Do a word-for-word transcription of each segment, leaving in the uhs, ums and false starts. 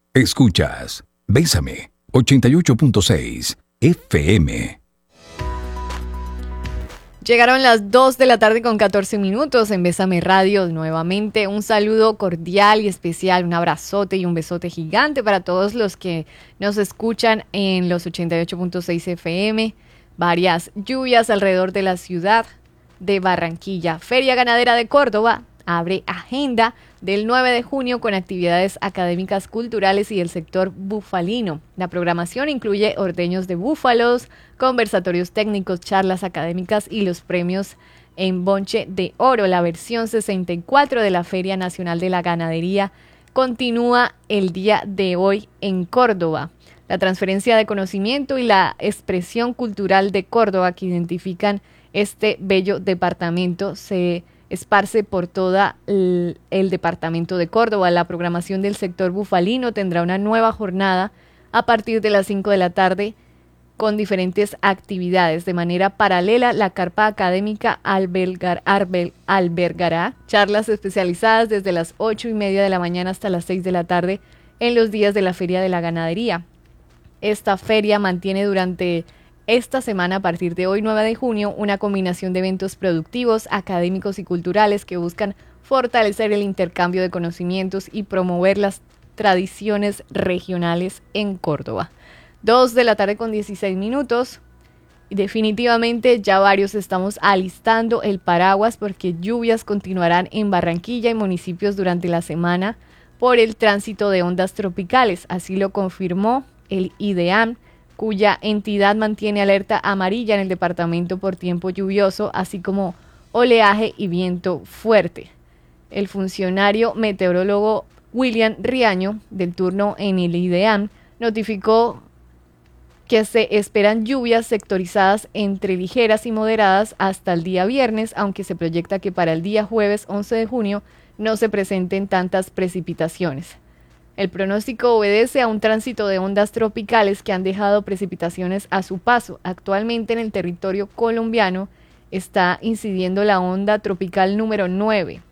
Escuchas Bésame ochenta y ocho punto seis F M. Llegaron las dos de la tarde con catorce minutos en Bésame Radio. Nuevamente un saludo cordial y especial, un abrazote y un besote gigante para todos los que nos escuchan en los ochenta y ocho punto seis F M. Varias lluvias alrededor de la ciudad de Barranquilla. Feria Ganadera de Córdoba abre agenda del nueve de junio con actividades académicas, culturales y el sector bufalino. La programación incluye ordeños de búfalos, conversatorios técnicos, charlas académicas y los premios en Bonche de Oro. La versión sesenta y cuatro de la Feria Nacional de la Ganadería continúa el día de hoy en Córdoba. La transferencia de conocimiento y la expresión cultural de Córdoba que identifican este bello departamento se esparce por todo el, el departamento de Córdoba. La programación del sector bufalino tendrá una nueva jornada a partir de las cinco de la tarde con diferentes actividades. De manera paralela, la carpa académica albergar, arbel, albergará charlas especializadas desde las ocho y media de la mañana hasta las seis de la tarde en los días de la Feria de la Ganadería. Esta feria mantiene durante esta semana, a partir de hoy, nueve de junio, una combinación de eventos productivos, académicos y culturales que buscan fortalecer el intercambio de conocimientos y promover las tradiciones regionales en Córdoba. Dos de la tarde con dieciséis minutos. Definitivamente ya varios estamos alistando el paraguas porque lluvias continuarán en Barranquilla y municipios durante la semana por el tránsito de ondas tropicales. Así lo confirmó el IDEAM, cuya entidad mantiene alerta amarilla en el departamento por tiempo lluvioso, así como oleaje y viento fuerte. El funcionario meteorólogo William Riaño, del turno en el IDEAM, notificó que se esperan lluvias sectorizadas entre ligeras y moderadas hasta el día viernes, aunque se proyecta que para el día jueves once de junio no se presenten tantas precipitaciones. El pronóstico obedece a un tránsito de ondas tropicales que han dejado precipitaciones a su paso. Actualmente en el territorio colombiano está incidiendo la onda tropical número nueve,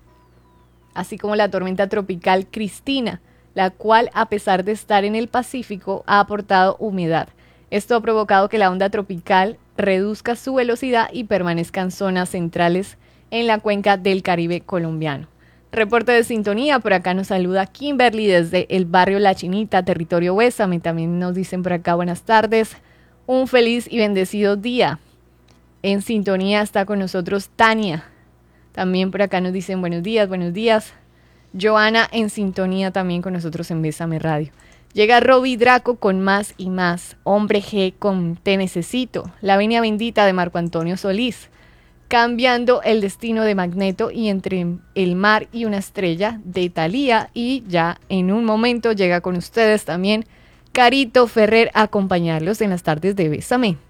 así como la tormenta tropical Cristina, la cual, a pesar de estar en el Pacífico, ha aportado humedad. Esto ha provocado que la onda tropical reduzca su velocidad y permanezca en zonas centrales en la cuenca del Caribe colombiano. Reporte de sintonía, por acá nos saluda Kimberly desde el barrio La Chinita, territorio Bésame. También nos dicen por acá buenas tardes, un feliz y bendecido día. En sintonía está con nosotros Tania. También por acá nos dicen buenos días, buenos días. Joana en sintonía también con nosotros en Bésame Radio. Llega Roby Draco con Más y Más. Hombre G con Te Necesito. La Venia Bendita de Marco Antonio Solís. Cambiando el destino de Magneto y Entre el mar y una estrella de Thalía. Y ya en un momento llega con ustedes también Carito Ferrer a acompañarlos en las tardes de Bésame.